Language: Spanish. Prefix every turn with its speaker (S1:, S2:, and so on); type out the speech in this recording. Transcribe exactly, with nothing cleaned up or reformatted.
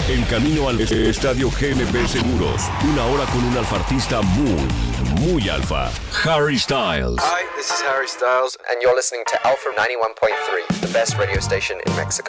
S1: En camino al estadio G M P Seguros. Una hora con un alfartista muy, muy alfa. Harry Styles.
S2: Hi, this is Harry Styles, and you're listening to Alpha ninety-one point three, the best radio station in Mexico.